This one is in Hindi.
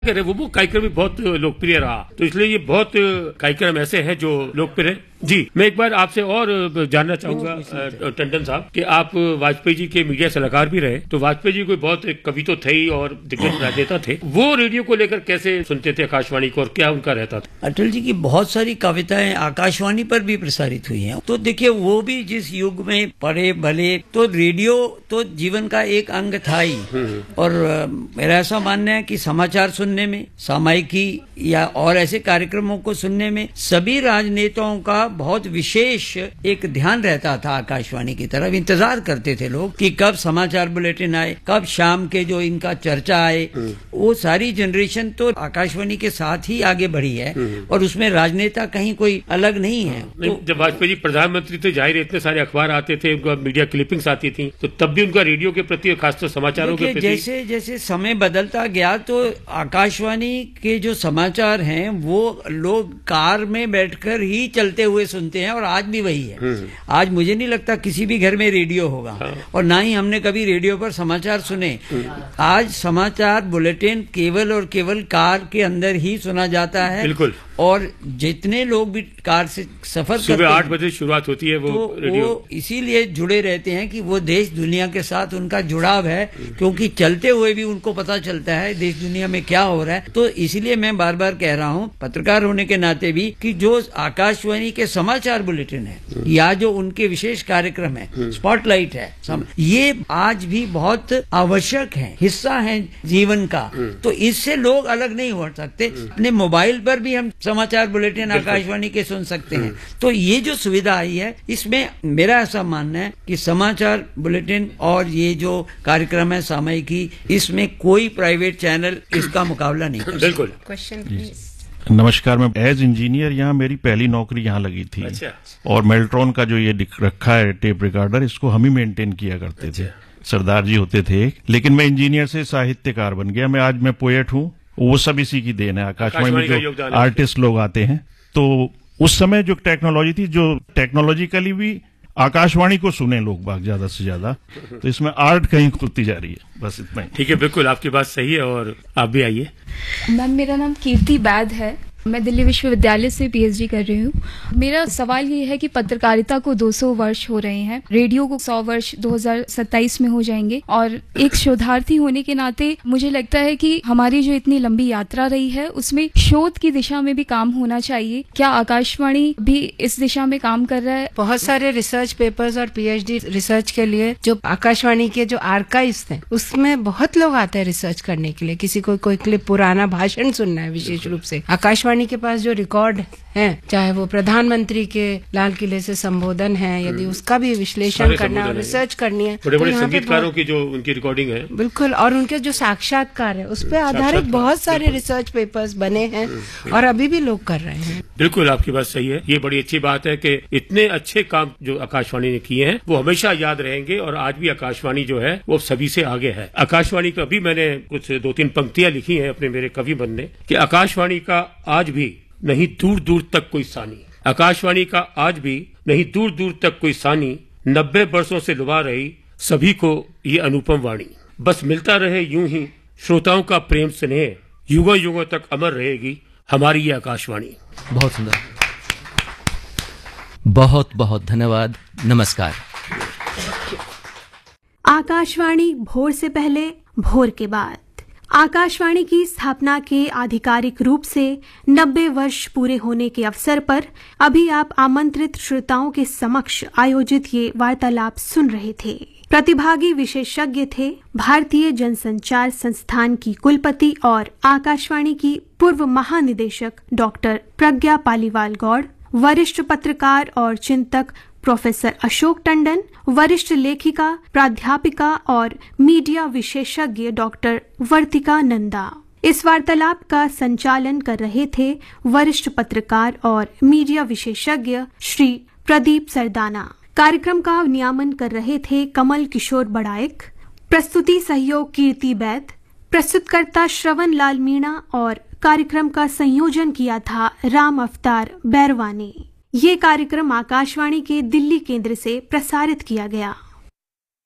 वो कार्यक्रम भी बहुत लोकप्रिय रहा, तो इसलिए ये बहुत कार्यक्रम ऐसे हैं जो लोकप्रिय है। जी, मैं एक बार आपसे और जानना चाहूंगा टंडन साहब कि आप वाजपेयी जी के मीडिया सलाहकार भी रहे, तो वाजपेयी जी कोई बहुत कवि तो थे ही और दिग्गज राजनेता थे, वो रेडियो को लेकर कैसे सुनते थे आकाशवाणी को और क्या उनका रहता था? अटल जी की बहुत सारी कविताएं आकाशवाणी पर भी प्रसारित हुई हैं, तो देखिए वो भी जिस युग में पढ़े भले, तो रेडियो तो जीवन का एक अंग था ही। और मेरा ऐसा मानना है कि समाचार सुनने में, सामायिकी या और ऐसे कार्यक्रमों को सुनने में सभी राजनेताओं का बहुत विशेष एक ध्यान रहता था। आकाशवाणी की तरफ इंतजार करते थे लोग कि कब समाचार बुलेटिन आए, कब शाम के जो इनका चर्चा आए। वो सारी जनरेशन तो आकाशवाणी के साथ ही आगे बढ़ी है और उसमें राजनेता कहीं कोई अलग नहीं है। तो जब वाजपेयी जी प्रधानमंत्री थे, जाहिर इतने सारे अखबार आते थे, उनका मीडिया क्लिपिंग्स आती थी, तो तब भी उनका रेडियो के प्रति, खासतौर समाचारों के प्रति, जैसे जैसे समय बदलता गया तो आकाशवाणी के जो समाचार हैं वो लोग कार में बैठकर ही चलते हुए सुनते हैं और आज भी वही है। आज मुझे नहीं लगता किसी भी घर में रेडियो होगा और ना ही हमने कभी रेडियो पर समाचार सुने। आज समाचार बुलेटिन केवल और केवल कार के अंदर ही सुना जाता है। बिल्कुल। और जितने लोग भी कार से सफर करते हैं, सुबह 8 बजे शुरुआत होती है वो रेडियो, वो इसीलिए जुड़े रहते हैं कि वो देश दुनिया के साथ उनका जुड़ाव है, क्योंकि चलते हुए भी उनको पता चलता है देश दुनिया में क्या हो रहा है। तो इसीलिए मैं बार बार कह रहा हूँ पत्रकार होने के नाते भी कि जो आकाशवाणी के समाचार बुलेटिन है या जो उनके विशेष कार्यक्रम है, स्पॉटलाइट है, ये आज भी बहुत आवश्यक है, हिस्सा है जीवन का। तो इससे लोग अलग नहीं हो सकते। अपने मोबाइल पर भी हम समाचार बुलेटिन आकाशवाणी के सुन सकते हैं। तो ये जो सुविधा आई है, इसमें मेरा ऐसा मानना है कि समाचार बुलेटिन और ये जो कार्यक्रम है सामयिकी, इसमें कोई प्राइवेट चैनल इसका मुकाबला नहीं कर सकता। बिल्कुल। Question please. नमस्कार, मैं एज इंजीनियर यहाँ, मेरी पहली नौकरी यहाँ लगी थी। अच्छा। और मेल्ट्रॉन का जो ये रखा है टेप रिकॉर्डर, इसको हम ही मेंटेन किया करते थे। सरदार जी होते थे, लेकिन मैं इंजीनियर से साहित्यकार बन गया। मैं आज पोएट हूँ, वो सब इसी की देन है। आकाशवाणी में जो आर्टिस्ट लोग आते हैं, तो उस समय जो टेक्नोलॉजी थी, जो टेक्नोलॉजिकली भी आकाशवाणी को सुने लोग बाग ज्यादा से ज्यादा, तो इसमें आर्ट कहीं खुलती जा रही है। बस इतना ही। ठीक है, बिल्कुल आपकी बात सही है। और आप भी आइए। मैम, मेरा नाम कीर्ति बैद है, मैं दिल्ली विश्वविद्यालय से पीएचडी कर रही हूँ। मेरा सवाल ये है कि पत्रकारिता को 200 वर्ष हो रहे हैं, रेडियो को 100 वर्ष 2027 में हो जाएंगे, और एक शोधार्थी होने के नाते मुझे लगता है कि हमारी जो इतनी लंबी यात्रा रही है उसमें शोध की दिशा में भी काम होना चाहिए। क्या आकाशवाणी भी इस दिशा में काम कर रहा है? बहुत सारे रिसर्च पेपर्स और पीएचडी रिसर्च के लिए जो आकाशवाणी के जो आर्काइव्स हैं उसमें बहुत लोग आते हैं रिसर्च करने के लिए। किसी को कोई क्लिप, पुराना भाषण सुनना है विशेष रूप से, आकाशवाणी के पास जो रिकॉर्ड है, चाहे वो प्रधानमंत्री के लाल किले से संबोधन है, यदि उसका भी विश्लेषण करना और रिसर्च करनी है, बड़े बड़े संगीतकारों की जो उनकी रिकॉर्डिंग है, बिल्कुल, और उनके जो साक्षात्कार है उस पर आधारित बहुत सारे रिसर्च पेपर्स बने हैं और अभी भी लोग कर रहे हैं। बिल्कुल आपकी बात सही है। ये बड़ी अच्छी बात है कि इतने अच्छे काम जो आकाशवाणी ने किए हैं वो हमेशा याद रहेंगे और आज भी आकाशवाणी जो है वो सभी से आगे है। आकाशवाणी का भी मैंने कुछ 2-3 पंक्तियां लिखी हैं अपने मेरे कवि मन ने कि आकाशवाणी का आज भी नहीं दूर दूर तक कोई सानी, आकाशवाणी का आज भी नहीं दूर दूर तक कोई सानी, 90 वर्षों से लुभा रही सभी को ये अनुपम वाणी, बस मिलता रहे यूं ही श्रोताओं का प्रेम स्नेह, युगों युगों तक अमर रहेगी हमारी ये आकाशवाणी। बहुत सुंदर, बहुत बहुत धन्यवाद, नमस्कार। आकाशवाणी भोर से पहले, भोर के बाद। आकाशवाणी की स्थापना के आधिकारिक रूप से 90 वर्ष पूरे होने के अवसर पर अभी आप आमंत्रित श्रोताओं के समक्ष आयोजित ये वार्तालाप सुन रहे थे। प्रतिभागी विशेषज्ञ थे भारतीय जनसंचार संस्थान की कुलपति और आकाशवाणी की पूर्व महानिदेशक डॉक्टर प्रज्ञा पालीवाल गौड़, वरिष्ठ पत्रकार और चिंतक प्रोफेसर अशोक टंडन, वरिष्ठ लेखिका, प्राध्यापिका और मीडिया विशेषज्ञ डॉक्टर वर्तिका नंदा। इस वार्तालाप का संचालन कर रहे थे वरिष्ठ पत्रकार और मीडिया विशेषज्ञ श्री प्रदीप सरदाना। कार्यक्रम का नियामन कर रहे थे कमल किशोर बड़ाइक, प्रस्तुति सहयोग कीर्ति बैद, प्रस्तुतकर्ता श्रवण लाल मीणा और कार्यक्रम का संयोजन किया था राम अवतार बैरवा ने। ये कार्यक्रम आकाशवाणी के दिल्ली केंद्र से प्रसारित किया गया।